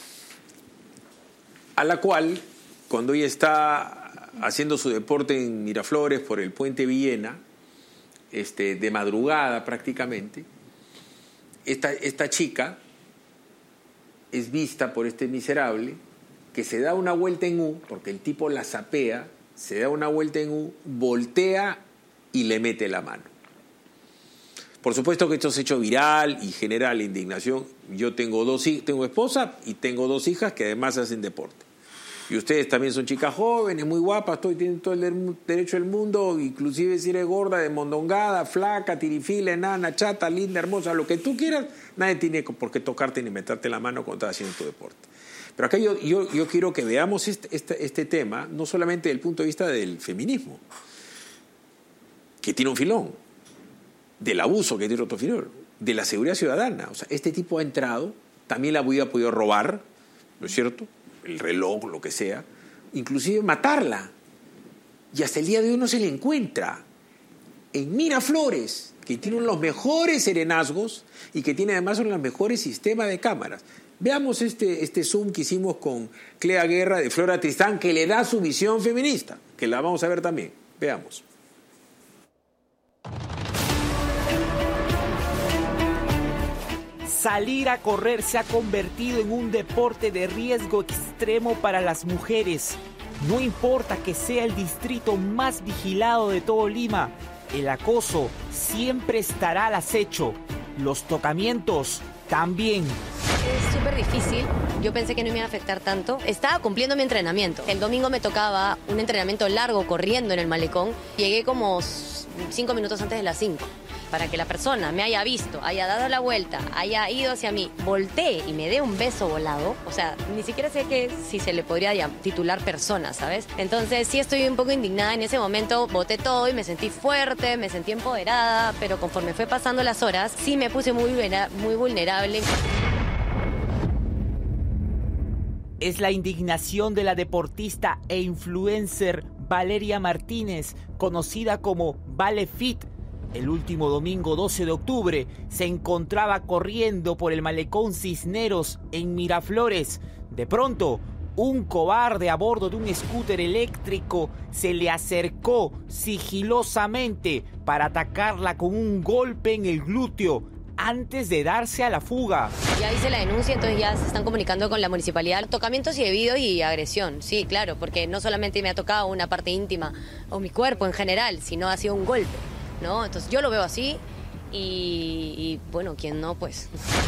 a la cual, cuando ella está haciendo su deporte en Miraflores por el Puente Villena, este, de madrugada prácticamente, esta, esta chica es vista por este miserable que se da una vuelta en U, porque el tipo la sapea, se da una vuelta en U, voltea y le mete la mano. Por supuesto que esto se ha hecho viral y genera la indignación. Yo tengo dos tengo esposa y tengo dos hijas que además hacen deporte. Y ustedes también son chicas jóvenes, muy guapas, todos tienen todo el derecho del mundo, inclusive si eres gorda, desmondongada, flaca, tirifila, enana, chata, linda, hermosa, lo que tú quieras, nadie tiene por qué tocarte ni meterte la mano cuando estás haciendo tu deporte. Pero acá yo, yo, yo quiero que veamos este, este, este tema, no solamente desde el punto de vista del feminismo, que tiene un filón, del abuso, que tiene otro filón, de la seguridad ciudadana. O sea, este tipo ha entrado, también la había podido robar, ¿no es cierto?, el reloj, lo que sea, inclusive matarla. Y hasta el día de hoy no se le encuentra. En Miraflores, que tiene uno de los mejores serenazgos y que tiene además uno de los mejores sistemas de cámaras. Veamos este, este Zoom que hicimos con Clea Guerra de Flora Tristán, que le da su visión feminista, que la vamos a ver también. Veamos. Salir a correr se ha convertido en un deporte de riesgo extremo para las mujeres. No importa que sea el distrito más vigilado de todo Lima, el acoso siempre estará al acecho. Los tocamientos también. Es súper difícil. Yo pensé que no me iba a afectar tanto. Estaba cumpliendo mi entrenamiento. El domingo me tocaba un entrenamiento largo corriendo en el malecón. Llegué como cinco minutos antes de las cinco. Para que la persona me haya visto, haya dado la vuelta, haya ido hacia mí, volteé y me dé un beso volado. O sea, ni siquiera sé que si se le podría ya titular persona, ¿sabes? Entonces sí estoy un poco indignada. En ese momento boté todo y me sentí fuerte, me sentí empoderada, pero conforme fue pasando las horas, sí me puse muy, muy vulnerable. Es la indignación de la deportista e influencer Valeria Martínez, conocida como Vale Fit. El último domingo doce de octubre se encontraba corriendo por el malecón Cisneros en Miraflores. De pronto, un cobarde a bordo de un scooter eléctrico se le acercó sigilosamente para atacarla con un golpe en el glúteo antes de darse a la fuga. Ya hice la denuncia, entonces ya se están comunicando con la municipalidad. Tocamientos indebidos y agresión, sí, claro, porque no solamente me ha tocado una parte íntima o mi cuerpo en general, sino ha sido un golpe, ¿no? Entonces yo lo veo así y, y bueno, quien no, pues...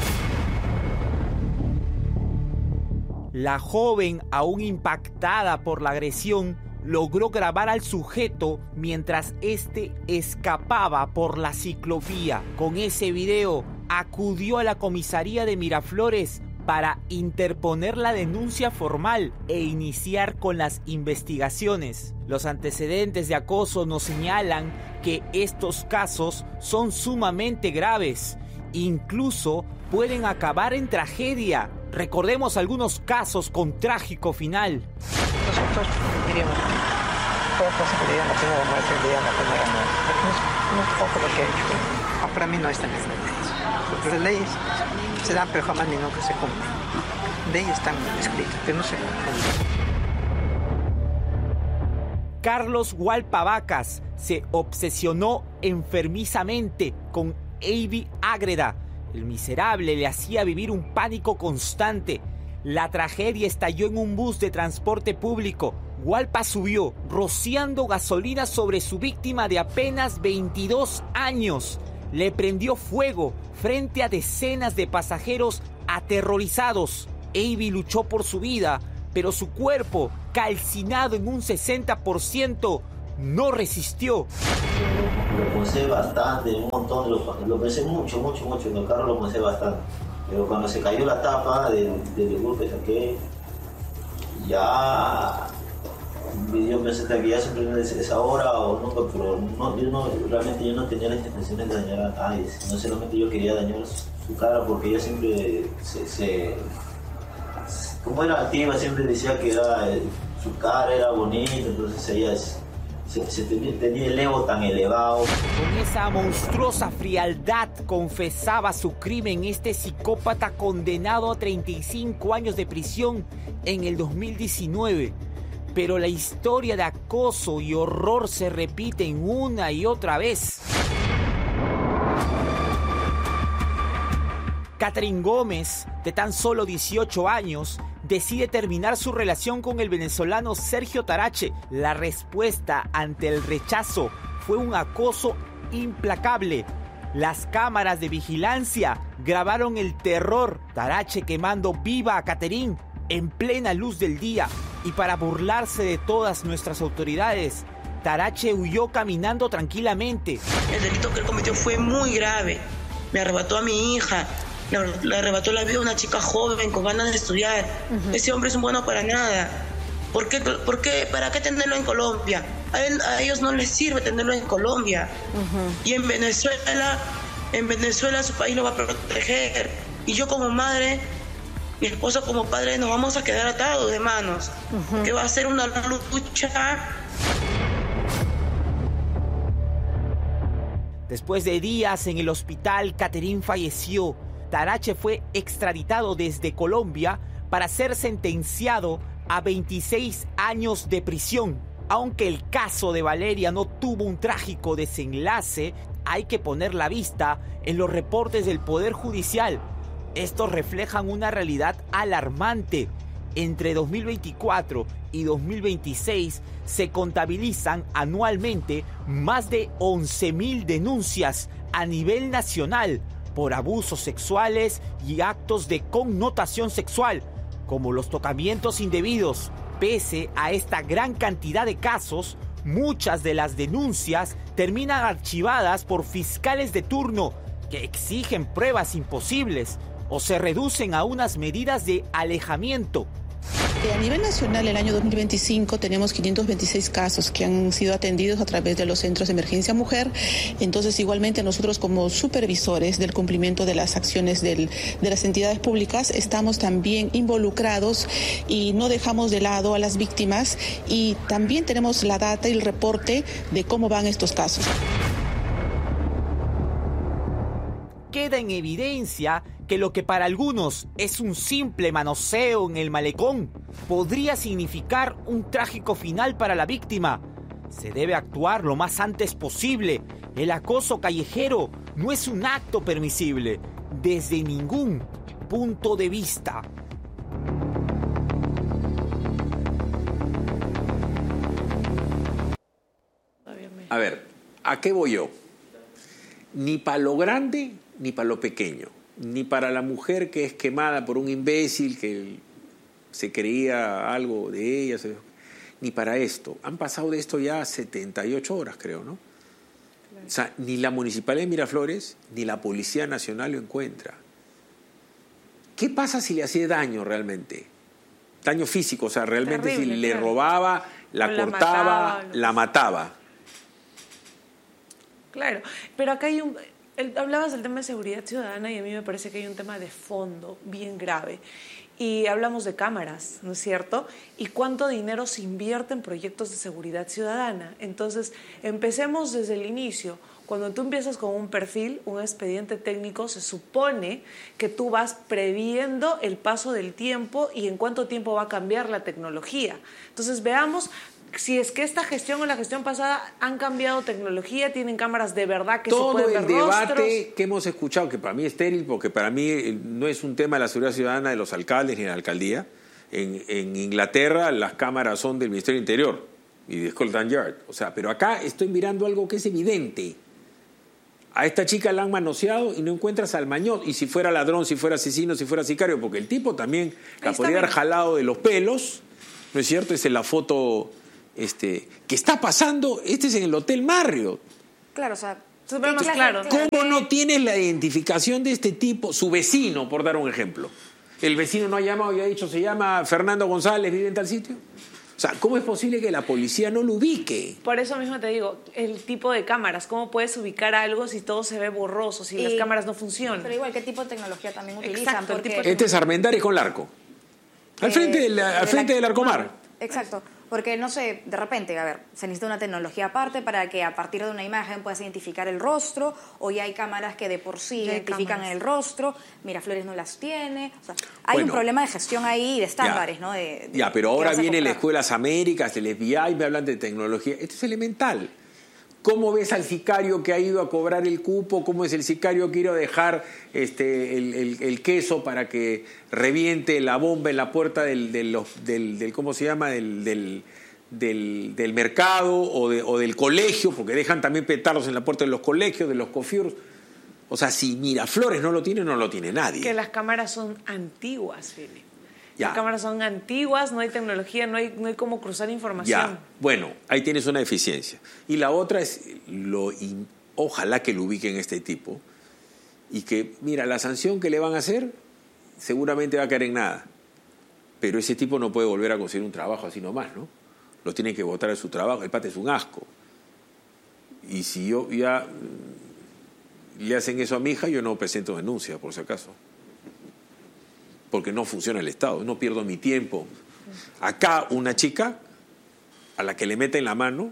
La joven, aún impactada por la agresión, logró grabar al sujeto mientras este escapaba por la ciclovía. Con ese video, acudió a la comisaría de Miraflores para interponer la denuncia formal e iniciar con las investigaciones. Los antecedentes de acoso nos señalan que estos casos son sumamente graves. Incluso pueden acabar en tragedia. Recordemos algunos casos con trágico final. Nosotros queríamos toda cosa que le digan la pena de muerte, le digan la pena de muerte. No es, no es poco lo que ha hecho. Ah, para mí no están las leyes. Porque las leyes se dan, pero jamás ni nunca se cumplen. Leyes están escritas, pero no se cumplen. Carlos Hualpa Vacas se obsesionó enfermizamente con Avi Ágreda. El miserable le hacía vivir un pánico constante. La tragedia estalló en un bus de transporte público. Hualpa subió, rociando gasolina sobre su víctima de apenas veintidós años. Le prendió fuego frente a decenas de pasajeros aterrorizados. Avi luchó por su vida, pero su cuerpo, calcinado en un sesenta por ciento, no resistió. Lo pensé bastante, un montón, lo, lo pensé mucho, mucho, mucho, en el carro lo pensé bastante. Pero cuando se cayó la tapa del, del golpe que saqué, ya yo pensé que ya siempre me decía esa hora o nunca, pero no, yo no, realmente yo no tenía las intenciones de dañar a nadie, no solamente yo quería dañar su, su cara porque ella siempre se, se como era activa, siempre decía que era, su cara era bonita, entonces ella es, se, se tenía, tenía el ego tan elevado. Con esa monstruosa frialdad confesaba su crimen este psicópata condenado a treinta y cinco años de prisión en el dos mil diecinueve. Pero la historia de acoso y horror se repiten una y otra vez. Catherine Gómez, de tan solo dieciocho años, decide terminar su relación con el venezolano Sergio Tarache. La respuesta ante el rechazo fue un acoso implacable. Las cámaras de vigilancia grabaron el terror, Tarache quemando viva a Catherine en plena luz del día. Y para burlarse de todas nuestras autoridades, Tarache huyó caminando tranquilamente. El delito que él cometió fue muy grave. Me arrebató a mi hija, le, le arrebató la vida a una chica joven con ganas de estudiar. Uh-huh. Ese hombre es un bueno para nada. ¿Por qué, por qué, ¿Para qué tenerlo en Colombia? A, él, a ellos no les sirve tenerlo en Colombia. Uh-huh. Y en Venezuela, en Venezuela su país lo va a proteger. Y yo como madre, mi esposo como padre, nos vamos a quedar atados de manos. Uh-huh. Que va a ser una lucha. Después de días en el hospital, Catherine falleció. Tarache fue extraditado desde Colombia para ser sentenciado a veintiséis años de prisión. Aunque el caso de Valeria no tuvo un trágico desenlace, hay que poner la vista en los reportes del Poder Judicial. Estos reflejan una realidad alarmante. Entre dos mil veinticuatro y dos mil veintiséis se contabilizan anualmente más de once mil denuncias a nivel nacional por abusos sexuales y actos de connotación sexual, como los tocamientos indebidos. Pese a esta gran cantidad de casos, muchas de las denuncias terminan archivadas por fiscales de turno que exigen pruebas imposibles o se reducen a unas medidas de alejamiento. A nivel nacional, el año dos mil veinticinco tenemos quinientos veintiséis casos que han sido atendidos a través de los centros de emergencia mujer. Entonces, igualmente nosotros como supervisores del cumplimiento de las acciones del, de las entidades públicas estamos también involucrados y no dejamos de lado a las víctimas y también tenemos la data y el reporte de cómo van estos casos. Queda en evidencia que lo que para algunos es un simple manoseo en el malecón podría significar un trágico final para la víctima. Se debe actuar lo más antes posible. El acoso callejero no es un acto permisible desde ningún punto de vista. A ver, ¿a qué voy yo? Ni para lo grande ni para lo pequeño. Ni para la mujer que es quemada por un imbécil que se creía algo de ella, ni para esto. Han pasado de esto ya setenta y ocho horas, creo, ¿no? Claro. O sea, ni la Municipalidad de Miraflores ni la Policía Nacional lo encuentra. ¿Qué pasa si le hacía daño realmente? Daño físico, o sea, realmente terrible, si le claro. robaba, la o cortaba, la mataba, la mataba. Claro, pero acá hay un... El, hablabas del tema de seguridad ciudadana y a mí me parece que hay un tema de fondo bien grave. Y hablamos de cámaras, ¿no es cierto? Y cuánto dinero se invierte en proyectos de seguridad ciudadana. Entonces, empecemos desde el inicio. Cuando tú empiezas con un perfil, un expediente técnico, se supone que tú vas previendo el paso del tiempo y en cuánto tiempo va a cambiar la tecnología. Entonces, veamos si es que esta gestión o la gestión pasada han cambiado tecnología, tienen cámaras de verdad que todo se pueden el ver debate rostros. que hemos escuchado, que para mí es estéril, porque para mí no es un tema de la seguridad ciudadana de los alcaldes ni de la alcaldía. En, en Inglaterra las cámaras son del Ministerio del Interior y de Scotland Yard. O sea, pero acá estoy mirando algo que es evidente. A esta chica la han manoseado y no encuentras al mañot. Y si fuera ladrón, si fuera asesino, si fuera sicario, porque el tipo también la podría haber jalado de los pelos, ¿no es cierto? Esa es la foto este, que está pasando. Este es en el Hotel Marriott. Claro, o sea... Más claro. ¿Cómo no tienes la identificación de este tipo? Su vecino, por dar un ejemplo. El vecino no ha llamado y ha dicho, se llama Fernando González, vive en tal sitio. O sea, ¿cómo es posible que la policía no lo ubique? Por eso mismo te digo, el tipo de cámaras, ¿cómo puedes ubicar algo si todo se ve borroso, si y, las cámaras no funcionan? Pero igual, ¿qué tipo de tecnología también utilizan? Exacto, porque... tipo de... Este es Armendáriz con Larco. Al eh, frente, del, al de frente la... del Arcomar. Exacto. Porque, no sé, de repente, a ver, se necesita una tecnología aparte para que a partir de una imagen puedas identificar el rostro, o ya hay cámaras que de por sí ya identifican el rostro, Miraflores no las tiene, o sea, hay bueno, un problema de gestión ahí, de estándares, ya, ¿no? De, de, ya, pero ahora viene la Escuelas Américas, el F B I, me hablan de tecnología, esto es elemental. ¿Cómo ves al sicario que ha ido a cobrar el cupo? ¿Cómo es el sicario que ha ido a dejar este, el, el, el queso para que reviente la bomba en la puerta del, del, del, del ¿cómo se llama? Del, del, del, del mercado o, de, o del colegio, porque dejan también petardos en la puerta de los colegios, de los cofiuros. O sea, si Miraflores no lo tiene, no lo tiene nadie. Que las cámaras son antiguas, Felipe. Ya. Las cámaras son antiguas, no hay tecnología, no hay, no hay cómo cruzar información. Ya, bueno, ahí tienes una deficiencia. Y la otra es, lo in, ojalá que lo ubiquen este tipo y que, mira, la sanción que le van a hacer seguramente va a caer en nada. Pero ese tipo no puede volver a conseguir un trabajo así nomás, ¿no? Lo tienen que botar de su trabajo, el pata es un asco. Y si yo ya le hacen eso a mi hija, yo no presento denuncia, por si acaso. Porque no funciona el Estado, no pierdo mi tiempo. Acá una chica a la que le meten la mano,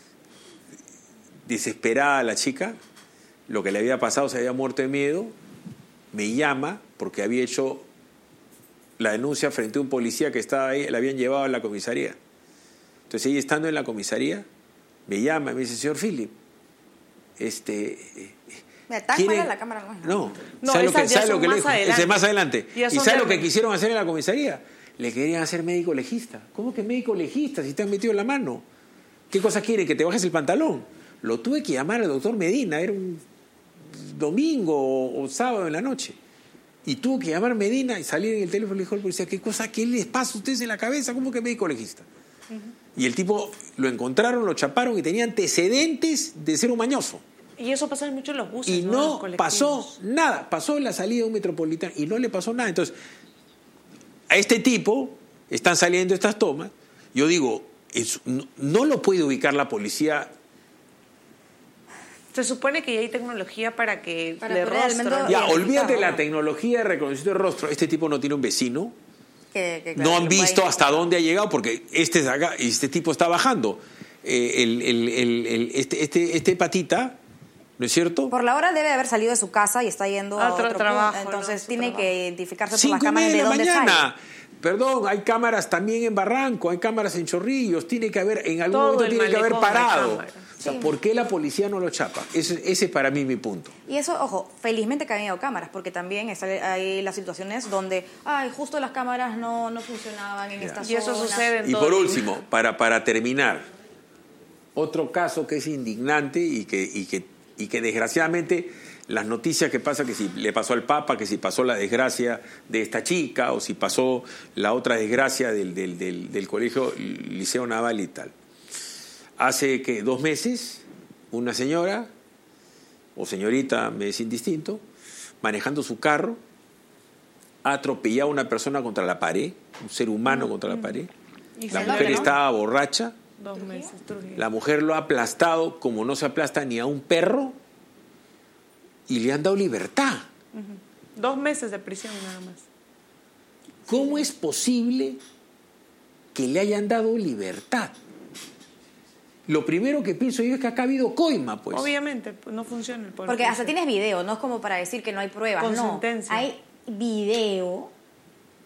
desesperada la chica, lo que le había pasado, se había muerto de miedo, me llama porque había hecho la denuncia frente a un policía que estaba ahí, la habían llevado a la comisaría. Entonces ella estando en la comisaría, me llama y me dice, señor Philip, este... ¿Tan mala la cámara no es? No, no ¿sabe lo que, sabe lo que más, le, adelante. más adelante? ¿Y sabe lo que quisieron hacer en la comisaría? Le querían hacer médico legista. ¿Cómo que médico legista si te han metido la mano? ¿Qué cosa quieren? ¿Que te bajes el pantalón? Lo tuve que llamar al doctor Medina, era un domingo o, o sábado en la noche. Y tuvo que llamar Medina y salir en el teléfono y le dijo al policía, ¿qué cosa? ¿Qué les pasa a ustedes en la cabeza? ¿Cómo que médico legista? Uh-huh. Y el tipo lo encontraron, lo chaparon y tenía antecedentes de ser un mañoso. Y eso pasa mucho en los buses. Y no, no pasó nada. Pasó en la salida de un metropolitano y no le pasó nada. Entonces, a este tipo están saliendo estas tomas. Yo digo, es, no, no lo puede ubicar la policía. Se supone que ya hay tecnología para que para de rostro. Ya, olvídate de la tecnología de reconocimiento de rostro. Este tipo no tiene un vecino. Que, que, claro, no han visto hasta dónde ha llegado porque este, este tipo está bajando. Eh, el, el, el, el, este, este, este patita... ¿No es cierto? Por la hora debe haber salido de su casa y está yendo a otro, otro trabajo. Punto. Entonces no, tiene trabajo. que identificarse por Cinco las cámaras de dónde mañana. sale. Perdón, hay cámaras también en Barranco, hay cámaras en Chorrillos, tiene que haber, en algún Todo momento tiene que haber parado. O sea, sí. ¿por qué la policía no lo chapa? Ese, ese es para mí mi punto. Y eso, ojo, felizmente que han habido cámaras, porque también está, hay las situaciones donde, ay, justo las cámaras no, no funcionaban en esta zona. Y eso sucede en Y todo por el último, para, para terminar, otro caso que es indignante y que, y que y que desgraciadamente las noticias que pasa, que si le pasó al Papa, que si pasó la desgracia de esta chica, o si pasó la otra desgracia del, del, del, del colegio Liceo Naval y tal. Hace que dos meses, una señora, o señorita, me es indistinto, manejando su carro, ha atropellado a una persona contra la pared, un ser humano mm, contra mm. la pared. La mujer ¿no? estaba borracha. Dos meses, la mujer lo ha aplastado como no se aplasta ni a un perro y le han dado libertad. Uh-huh. Dos meses de prisión nada más. ¿Cómo es posible que le hayan dado libertad? Lo primero que pienso yo es que acá ha habido coima, pues. Obviamente, pues no funciona el poder. Porque hasta tienes video, no es como para decir que no hay pruebas. Con no, sentencia. hay video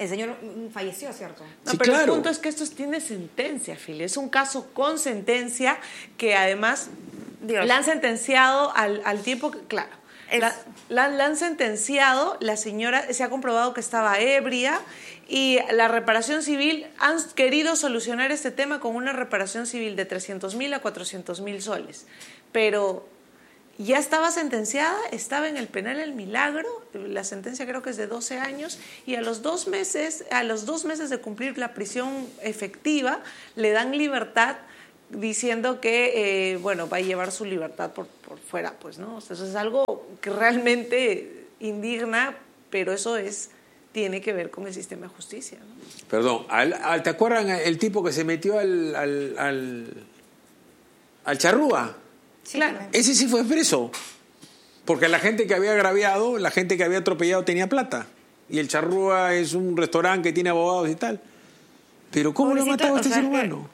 El señor falleció, ¿cierto? No, Sí, pero claro. el punto es que esto tiene sentencia, Fili. Es un caso con sentencia que además Dios. la han sentenciado al, al tiempo que, claro, Es- la, la- la han sentenciado, la señora se ha comprobado que estaba ebria y la reparación civil han querido solucionar este tema con una reparación civil de trescientos mil a cuatrocientos mil soles. Pero ya estaba sentenciada, estaba en el penal El Milagro, la sentencia creo que es de doce años, y a los dos meses, a los dos meses de cumplir la prisión efectiva, le dan libertad diciendo que, eh, bueno, va a llevar su libertad por, por fuera, pues, ¿no? O sea, eso es algo que realmente indigna, pero eso es, tiene que ver con el sistema de justicia, ¿no? Perdón, al, al- ¿te acuerdan el tipo que se metió al, al, al, al charrúa? Sí, Claro. también. Ese sí fue preso. Porque la gente que había agraviado, la gente que había atropellado tenía plata. Y el charrúa es un restaurante que tiene abogados y tal. Pero ¿cómo lo ha Pobrecito, matado a o este sea, ser es que- humano?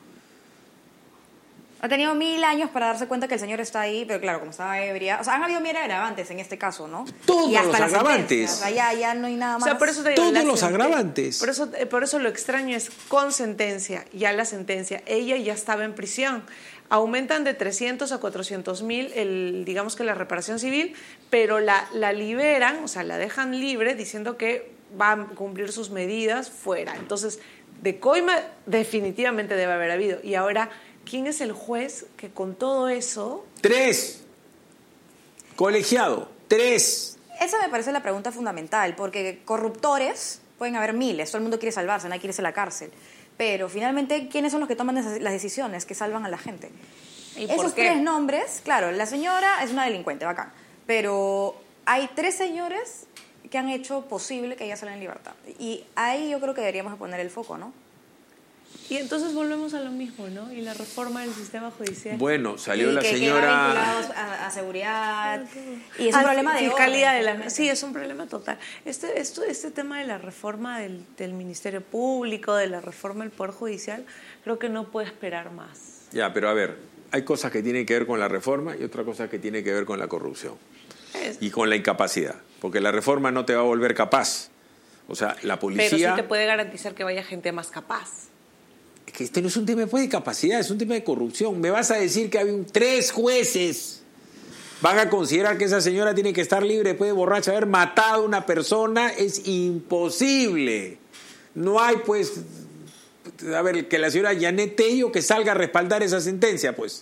Ha tenido mil años para darse cuenta que el señor está ahí, pero claro, como estaba ebria... O sea, han habido mil agravantes en este caso, ¿no? Todos Y hasta los la agravantes. sentencia. O sea, ya, ya no hay nada O más. sea, por eso te digo, Todos la los senten- agravantes. Por eso, eh, por eso lo extraño es con sentencia, ya la sentencia. Ella ya estaba en prisión. Aumentan de trescientos a cuatrocientos mil, el, digamos que la reparación civil, pero la, la liberan, o sea, la dejan libre diciendo que va a cumplir sus medidas fuera. Entonces, de coima definitivamente debe haber habido. Y ahora, ¿quién es el juez que con todo eso... Tres. Colegiado. Tres. Esa me parece la pregunta fundamental, porque corruptores pueden haber miles, todo el mundo quiere salvarse, nadie quiere irse a la cárcel. Pero finalmente, ¿quiénes son los que toman esas- las decisiones que salvan a la gente? ¿Y por Esos qué? tres nombres, claro, la señora es una delincuente, bacán, pero hay tres señores que han hecho posible que ella salga en libertad. Y ahí yo creo que deberíamos de poner el foco, ¿no? Y entonces volvemos a lo mismo, ¿no? Y la reforma del sistema judicial. Bueno, salió Y la que, señora... Que va vinculado a, a seguridad. Y es un Ah, problema de fiscalía de orden, la sí, es un problema total. Este, esto, este tema de la reforma del, del Ministerio Público, de la reforma del Poder Judicial, creo que no puede esperar más. Ya, pero a ver, hay cosas que tienen que ver con la reforma y otra cosa que tiene que ver con la corrupción. Es- Y con la incapacidad. Porque la reforma no te va a volver capaz. O sea, la policía... pero sí te puede garantizar que vaya gente más capaz. Es que este no es un tema pues, de capacidad, es un tema de corrupción. Me vas a decir que hay un- tres jueces van a considerar que esa señora tiene que estar libre después de borracha haber matado a una persona. Es imposible. No hay, pues, a ver, que la señora Janet Tello que salga a respaldar esa sentencia, pues.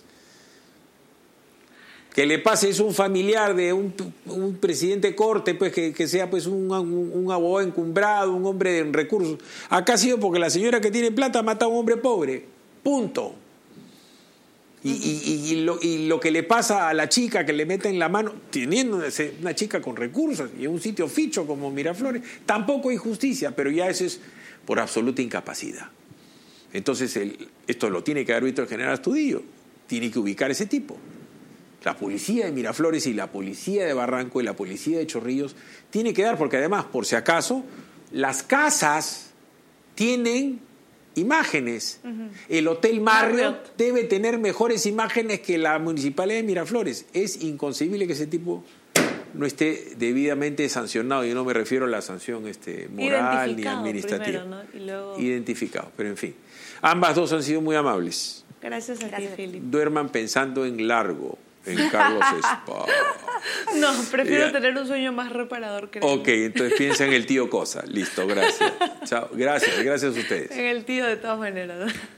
Que le pase es un familiar de un, un presidente de corte, pues que, que sea pues un, un, un abogado encumbrado, un hombre de recursos. Acá ha sido porque la señora que tiene plata mata a un hombre pobre. Punto. Y, y, y, lo, y lo que le pasa a la chica que le mete en la mano, teniendo una chica con recursos y en un sitio ficho como Miraflores, tampoco hay justicia, pero ya eso es por absoluta incapacidad. Entonces, el, esto lo tiene que dar visto el general Astudillo. Tiene que ubicar ese tipo. La policía de Miraflores y la policía de Barranco y la policía de Chorrillos tiene que dar, porque además, por si acaso, las casas tienen imágenes. Uh-huh. El Hotel Marriott, Marriott debe tener mejores imágenes que la Municipalidad de Miraflores. Es inconcebible que ese tipo no esté debidamente sancionado. Yo no me refiero a la sanción este, moral ni administrativa. Primero, ¿no? Y luego... Identificado, pero en fin. Ambas dos han sido muy amables. Gracias a ti, Philip. Duerman pensando en largo. En Carlos Espada. No, prefiero yeah. tener un sueño más reparador que Ok, entonces piensa en el tío Cosa. Listo, gracias. Chao. Gracias, gracias a ustedes. En el tío de todas maneras.